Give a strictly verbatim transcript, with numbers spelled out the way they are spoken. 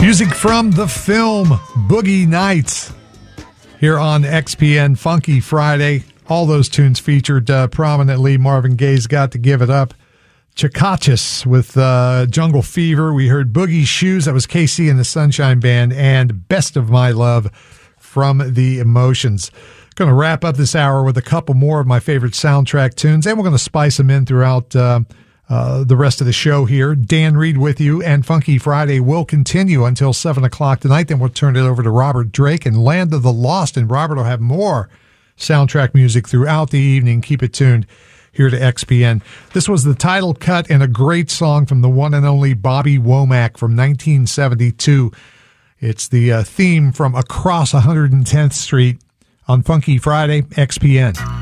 Music from the film Boogie Nights here on X P N Funky Friday. All those tunes featured uh, prominently. Marvin Gaye's Got to Give It Up. Chakachis with uh, Jungle Fever. We heard Boogie Shoes. That was K C and the Sunshine Band. And Best of My Love from The Emotions. Going to wrap up this hour with a couple more of my favorite soundtrack tunes. And we're going to spice them in throughout uh, uh, the rest of the show here. Dan Reed with you. And Funky Friday will continue until seven o'clock tonight. Then we'll turn it over to Robert Drake and Land of the Lost. And Robert will have more soundtrack music throughout the evening. Keep it tuned here to X P N. This was the title cut and a great song from the one and only Bobby Womack from nineteen seventy-two. It's the uh, theme from Across one hundred tenth Street on Funky Friday, X P N.